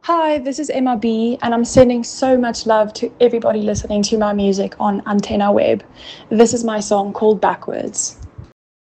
Hi, this is Emma B, and I'm sending so much love to everybody listening to my music on Antenna Web. This is my song called Backwards.